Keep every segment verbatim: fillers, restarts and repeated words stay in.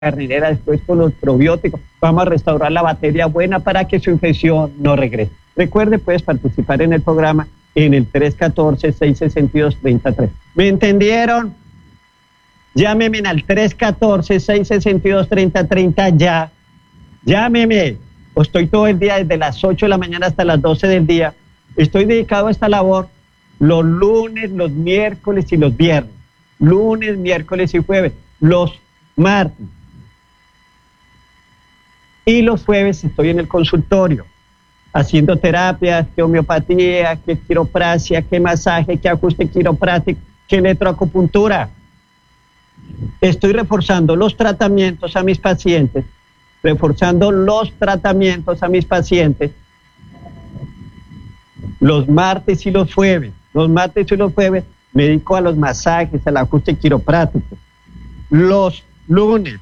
carnera, después con los probióticos. Vamos a restaurar la bacteria buena para que su infección no regrese. Recuerde, puedes participar en el programa en el tres uno cuatro, seis seis dos, tres tres. ¿Me entendieron? Llámeme al tres uno cuatro, seis seis dos, tres tres ya. Llámeme. Estoy todo el día desde las ocho de la mañana hasta las doce del día. Estoy dedicado a esta labor los lunes, los miércoles y los viernes. Lunes, miércoles y jueves. Los martes y los jueves estoy en el consultorio haciendo terapias, que homeopatía, que quiropraxia, que masaje, que ajuste quiropráctico, que electroacupuntura. Estoy reforzando los tratamientos a mis pacientes, reforzando los tratamientos a mis pacientes los martes y los jueves. Los martes y los jueves me dedico a los masajes, al ajuste quiropráctico. Los lunes,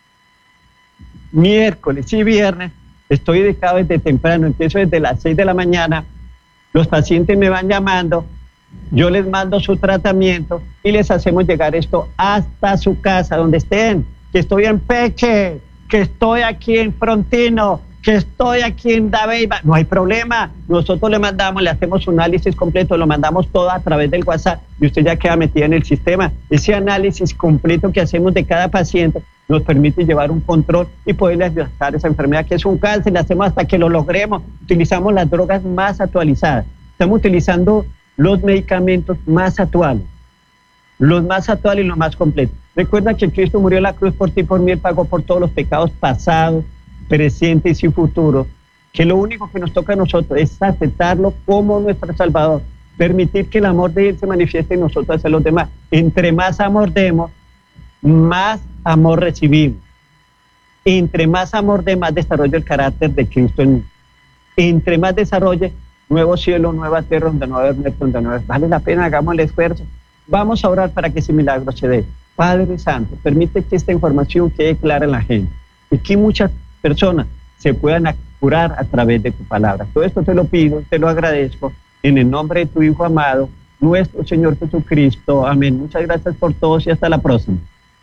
miércoles y viernes estoy dedicado desde temprano, empiezo desde las seis de la mañana, los pacientes me van llamando, yo les mando su tratamiento y les hacemos llegar esto hasta su casa, donde estén, que estoy en Peche, que estoy aquí en Frontino, que estoy aquí en Dabeiba, no hay problema, nosotros le mandamos, le hacemos un análisis completo, lo mandamos todo a través del WhatsApp y usted ya queda metida en el sistema. Ese análisis completo que hacemos de cada paciente nos permite llevar un control y poderle ayudar a esa enfermedad que es un cáncer, le hacemos hasta que lo logremos. Utilizamos las drogas más actualizadas, estamos utilizando los medicamentos más actuales, los más actuales y los más completos. Recuerda que Cristo murió en la cruz por ti, por mí, Él pagó por todos los pecados pasados, presentes y futuros, que lo único que nos toca a nosotros es aceptarlo como nuestro Salvador, permitir que el amor de Él se manifieste en nosotros hacia los demás. Entre más amor demos, más amor recibimos. Entre más amor de, más desarrollo el carácter de Cristo en mí. Entre más desarrolle, nuevo cielo, nueva tierra, donde no va a haber muerte, donde no va a haber... Vale la pena, hagamos el esfuerzo. Vamos a orar para que ese milagro se dé. Padre Santo, permite que esta información quede clara en la gente y que muchas personas se puedan curar a través de tu palabra. Todo esto te lo pido, te lo agradezco, en el nombre de tu Hijo amado, nuestro Señor Jesucristo. Amén. Muchas gracias por todos y hasta la próxima.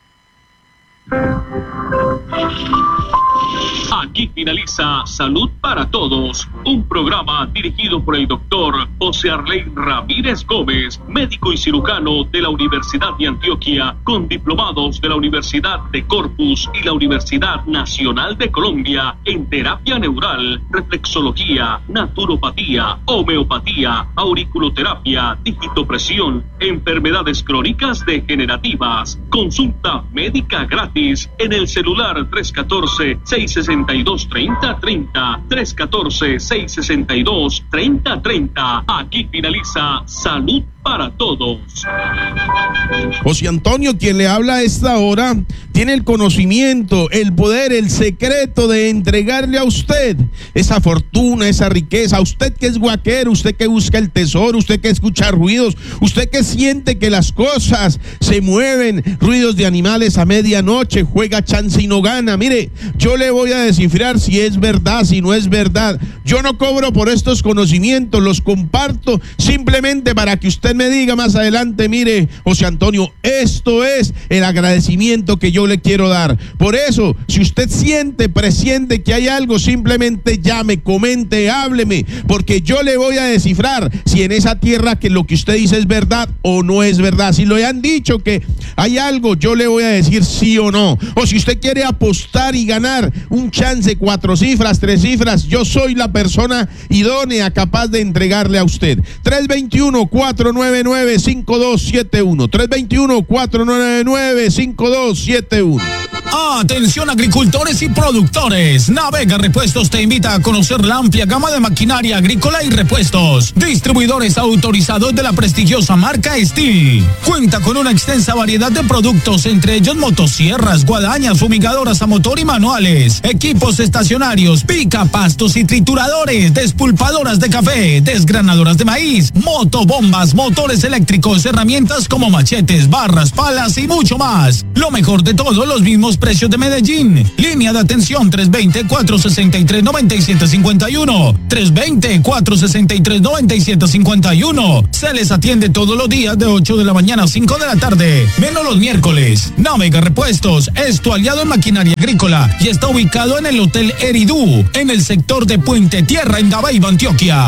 Aquí finaliza Salud para Todos, un programa dirigido por el doctor José Arley Ramírez Gómez, médico y cirujano de la Universidad de Antioquia, con diplomados de la Universidad de Corpus y la Universidad Nacional de Colombia en terapia neural, reflexología, naturopatía, homeopatía, auriculoterapia, digitopresión, enfermedades crónicas degenerativas. Consulta médica gratis en el celular tres uno cuatro, seis seis dos, tres cero tres cero, tres uno cuatro, seis seis dos, tres cero tres cero. Aquí finaliza Salud para Todos. José Antonio, quien le habla a esta hora, tiene el conocimiento, el poder, el secreto de entregarle a usted esa fortuna, esa riqueza. Usted que es guaquero, usted que busca el tesoro, usted que escucha ruidos, usted que siente que las cosas se mueven, ruidos de animales a medianoche, juega chance y no gana. Mire, yo le voy a descifrar si es verdad, si no es verdad. Yo no cobro por estos conocimientos, los comparto simplemente para que usted me diga más adelante: mire, José Antonio, esto es el agradecimiento que yo le quiero dar. Por eso, si usted siente, presiente que hay algo, simplemente llame, comente, hábleme, porque yo le voy a descifrar si en esa tierra que lo que usted dice es verdad o no es verdad. Si le han dicho que hay algo, yo le voy a decir sí o no. O si usted quiere apostar y ganar un chance, cuatro cifras, tres cifras, yo soy la persona idónea, capaz de entregarle a usted. tres dos uno, cuatro nueve nueve, cinco dos siete uno, tres dos uno, cuatro nueve nueve, cinco dos siete uno. Atención agricultores y productores, Navega Repuestos te invita a conocer la amplia gama de maquinaria agrícola y repuestos, distribuidores autorizados de la prestigiosa marca Steel. Cuenta con una extensa variedad de productos, entre ellos motosierras, guadañas, fumigadoras a motor y manuales, equipos estacionarios, pica pastos y trituradores, despulpadoras de café, desgranadoras de maíz, motobombas, motores eléctricos, herramientas como machetes, barras, palas y mucho más. Lo mejor de todo, los mismos bajos precios de Medellín. Línea de atención tres dos cero, cuatro seis tres, nueve siete cinco uno. tres dos cero, cuatro seis tres, nueve siete cinco uno. Se les atiende todos los días de ocho de la mañana a cinco de la tarde, menos los miércoles. Navega Repuestos es tu aliado en maquinaria agrícola y está ubicado en el Hotel Eridú, en el sector de Puente Tierra, en Dabeiba, Antioquia.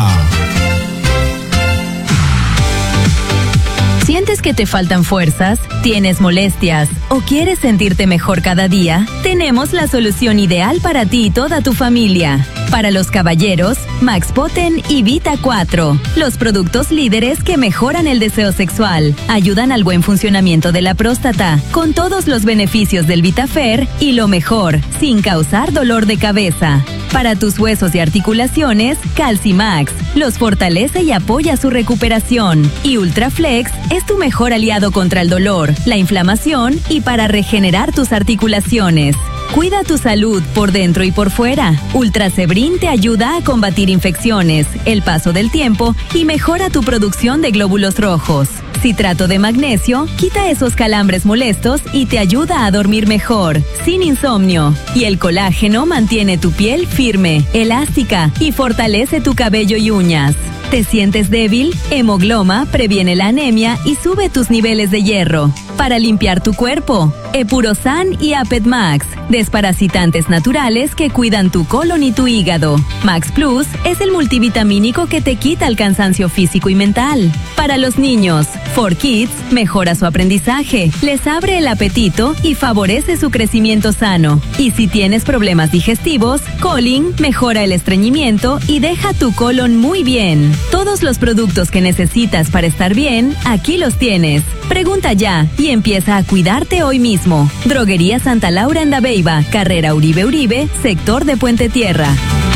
¿Sientes que te faltan fuerzas? ¿Tienes molestias? ¿O quieres sentirte mejor cada día? Tenemos la solución ideal para ti y toda tu familia. Para los caballeros, Max Poten y Vita cuatro. Los productos líderes que mejoran el deseo sexual, ayudan al buen funcionamiento de la próstata, con todos los beneficios del Vitafer y lo mejor, sin causar dolor de cabeza. Para tus huesos y articulaciones, Calcimax los fortalece y apoya su recuperación. Y Ultraflex es tu mejor aliado contra el dolor, la inflamación y para regenerar tus articulaciones. Cuida tu salud por dentro y por fuera. Ultrasebrin te ayuda a combatir infecciones, el paso del tiempo y mejora tu producción de glóbulos rojos. Citrato de magnesio quita esos calambres molestos y te ayuda a dormir mejor, sin insomnio. Y el colágeno mantiene tu piel firme, elástica y fortalece tu cabello y uñas. ¿Te sientes débil? Hemogloma previene la anemia y sube tus niveles de hierro. Para limpiar tu cuerpo, Epurosan y Apet Max, desparasitantes naturales que cuidan tu colon y tu hígado. Max Plus es el multivitamínico que te quita el cansancio físico y mental. Para los niños, cuatro Kids mejora su aprendizaje, les abre el apetito y favorece su crecimiento sano. Y si tienes problemas digestivos, Colin mejora el estreñimiento y deja tu colon muy bien. Todos los productos que necesitas para estar bien, aquí los tienes. Pregunta ya y empieza a cuidarte hoy mismo. Droguería Santa Laura en Dabeiba, carrera Uribe Uribe, sector de Puente Tierra.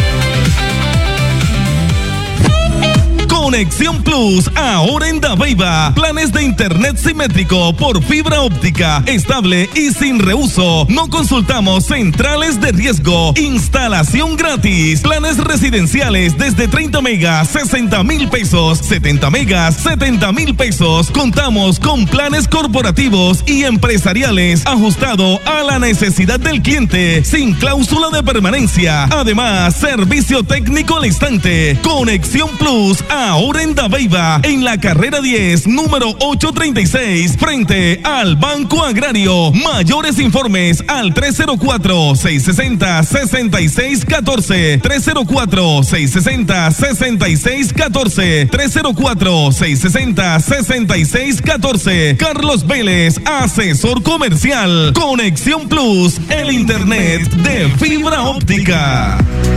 Conexión Plus, ahora en Dabeiba. Planes de internet simétrico por fibra óptica, estable y sin reuso. No consultamos centrales de riesgo. Instalación gratis. Planes residenciales desde treinta megas, sesenta mil pesos. setenta megas, setenta mil pesos. Contamos con planes corporativos y empresariales ajustado a la necesidad del cliente, sin cláusula de permanencia. Además, servicio técnico al instante. Conexión Plus, ahora en Dabeiba, en la carrera diez, número ochocientos treinta y seis, frente al Banco Agrario. Mayores informes al tres cero cuatro, seis seis cero, seis seis uno cuatro, tres cero cuatro, seis seis cero, seis seis uno cuatro, tres cero cuatro, seis seis cero, seis seis uno cuatro. Carlos Vélez, asesor comercial. Conexión Plus, el internet de fibra óptica.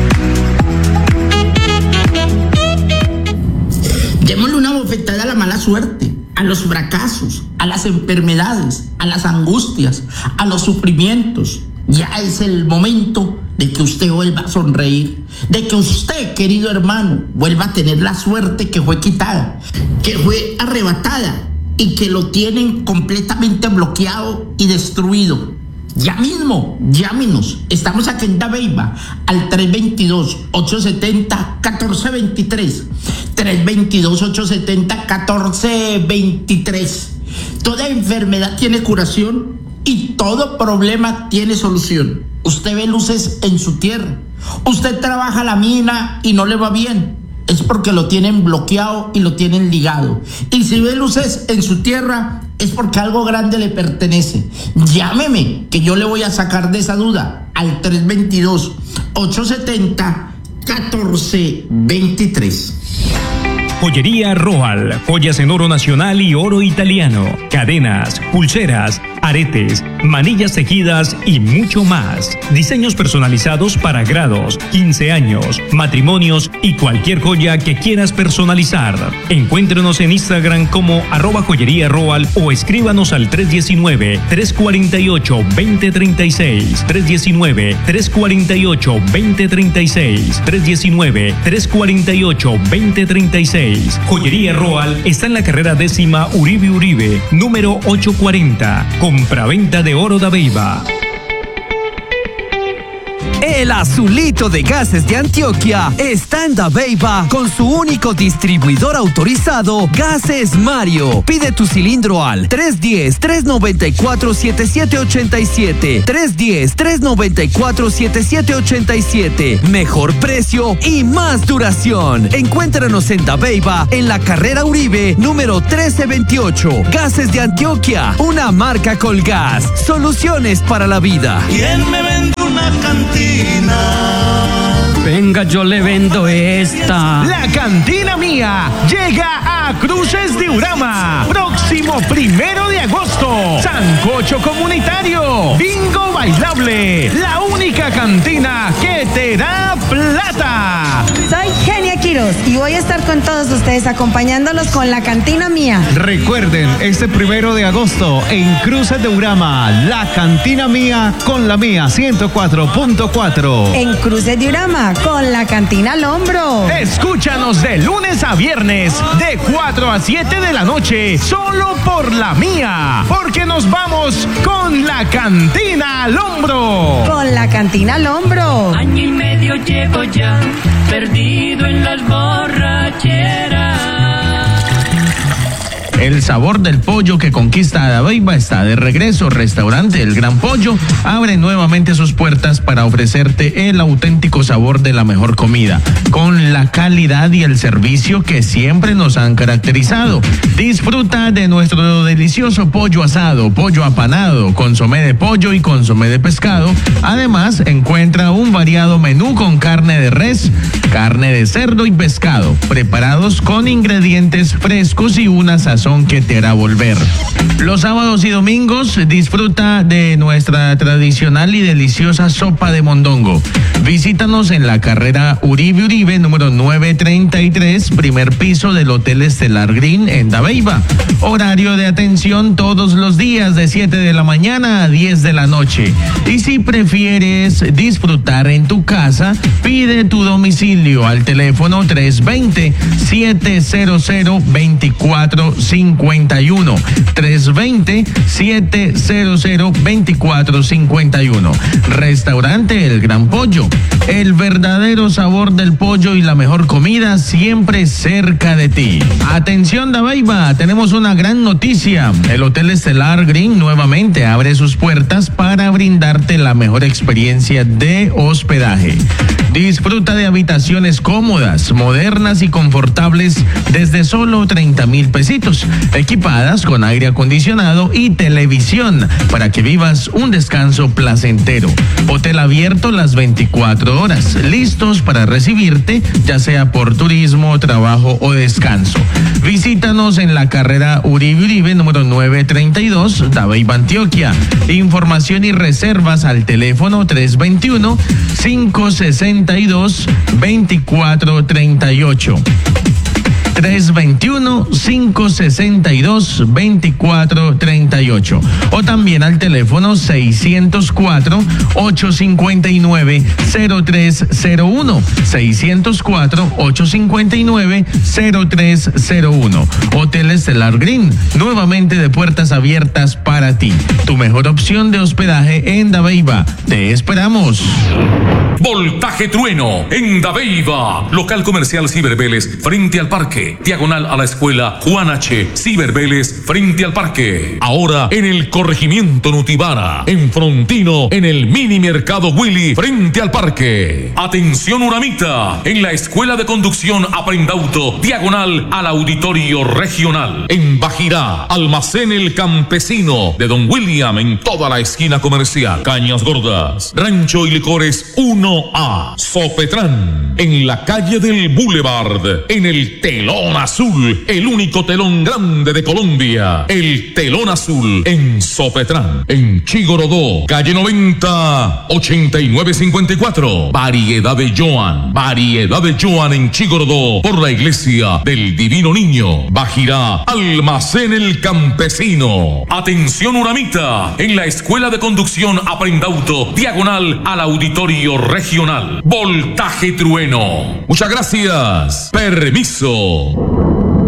Démosle una bofetada a la mala suerte, a los fracasos, a las enfermedades, a las angustias, a los sufrimientos. Ya es el momento de que usted vuelva a sonreír, de que usted, querido hermano, vuelva a tener la suerte que fue quitada, que fue arrebatada y que lo tienen completamente bloqueado y destruido. Ya mismo, llámenos. Estamos aquí en Dabeiba al tres dos dos, ocho siete cero, uno cuatro dos tres. tres dos dos, ocho siete cero, uno cuatro dos tres. Toda enfermedad tiene curación y todo problema tiene solución. Usted ve luces en su tierra. Usted trabaja la mina y no le va bien. Es porque lo tienen bloqueado y lo tienen ligado. Y si ve luces en su tierra, es porque algo grande le pertenece. Llámeme, que yo le voy a sacar de esa duda al tres dos dos, ocho siete cero, uno cuatro dos tres. Joyería Roal, joyas en oro nacional y oro italiano, cadenas, pulseras, aretes, manillas tejidas y mucho más. Diseños personalizados para grados, quince años, matrimonios y cualquier joya que quieras personalizar. Encuéntrenos en Instagram como arroba joyería Roal o escríbanos al tres uno nueve, tres cuatro ocho, dos cero tres seis, tres uno nueve, tres cuatro ocho, dos cero tres seis, tres uno nueve, tres cuatro ocho, dos cero tres seis. Joyería Roal está en la carrera décima Uribe Uribe, número ochocientos cuarenta. Compraventa de oro Dabeiba. El El azulito de gases de Antioquia está en Dabeiba con su único distribuidor autorizado, Gases Mario. Pide tu cilindro al tres uno cero, tres nueve cuatro, siete siete ocho siete. tres uno cero, tres nueve cuatro, siete siete ocho siete. Mejor precio y más duración. Encuéntranos en Dabeiba, en la carrera Uribe, número trece veintiocho. Gases de Antioquia, una marca Colgas. Soluciones para la vida. ¿Quién me vende una cantina? Venga, yo le vendo esta. La cantina mía llega a Cruces de Urama. Próximo primero de agosto. Sancocho comunitario. Bingo bailable. La única cantina que te da plata. Soy Genia Quiroz y voy a estar con todos ustedes acompañándolos con la cantina mía. Recuerden, este primero de agosto en Cruces de Urama, la cantina mía con la mía, ciento cuatro punto cuatro. En Cruces de Urama, con la cantina al hombro. Escúchanos de lunes a viernes, de cuatro a siete de la noche, solo por la mía, porque nos vamos con la cantina al hombro. Con la cantina al hombro. Año y medio llevo ya, perdido en las borracheras. El sabor del pollo que conquista a Dabeiba está de regreso. Restaurante El Gran Pollo abre nuevamente sus puertas para ofrecerte el auténtico sabor de la mejor comida, con la calidad y el servicio que siempre nos han caracterizado. Disfruta de nuestro delicioso pollo asado, pollo apanado, consomé de pollo y consomé de pescado. Además, encuentra un variado menú con carne de res, carne de cerdo y pescado, preparados con ingredientes frescos y una sazón que te hará volver. Los sábados y domingos disfruta de nuestra tradicional y deliciosa sopa de mondongo. Visítanos en la carrera Uribe Uribe, número novecientos treinta y tres, primer piso del Hotel Estelar Green en Dabeiba. Horario de atención todos los días de siete de la mañana a diez de la noche. Y si prefieres disfrutar en tu casa, pide tu domicilio al teléfono tres dos cero, siete cero cero, dos cuatro cinco uno. tres dos cero, siete cero cero, dos cuatro cinco uno. Restaurante El Gran Pollo. El verdadero sabor del pollo y la mejor comida siempre cerca de ti. Atención Dabeiba, tenemos una gran noticia. El Hotel Estelar Green nuevamente abre sus puertas para brindarte la mejor experiencia de hospedaje. Disfruta de habitaciones cómodas, modernas y confortables desde solo treinta mil pesitos, equipadas con aire acondicionado y televisión para que vivas un descanso placentero. Hotel abierto las veinticuatro horas, listos para recibirte, ya sea por turismo, trabajo o descanso. Visítanos en la carrera Uribe Uribe, número novecientos treinta y dos, Dabeiba, Antioquia. Información y reservas al teléfono tres dos uno, cinco seis dos, dos cuatro tres ocho. tres dos uno, cinco seis dos, dos cuatro tres ocho o también al teléfono seiscientos cuatro, ocho cinco nueve, cero tres cero uno, seiscientos cuatro, ocho cinco nueve, cero tres cero uno. Hotel Estelar Green, nuevamente de puertas abiertas para ti. Tu mejor opción de hospedaje en Dabeiba. Te esperamos. Voltaje Trueno en Dabeiba. Local comercial Cibervélez frente al parque. Diagonal a la escuela Juan H. Cibervélez frente al parque. Ahora en el corregimiento Nutibara. En Frontino, en el mini mercado Willy frente al parque. Atención Uramita. En la escuela de conducción Aprendauto. Diagonal al auditorio regional. En Bajirá. Almacén El Campesino de Don William en toda la esquina comercial. Cañas Gordas. Rancho y Licores uno A. Sopetrán. En la calle del Boulevard. En el Telón Azul. El único telón grande de Colombia. El Telón Azul en Sopetrán. En Chigorodó. Calle noventa, ochenta y nueve cincuenta y cuatro. Variedad de Joan. Variedad de Joan en Chigorodó. Por la iglesia del Divino Niño. Bajirá. Almacén El Campesino. Atención Uramita. En la escuela de conducción Aprendauto. Diagonal al auditorio regional. Voltaje Trueno. Muchas gracias. Permiso.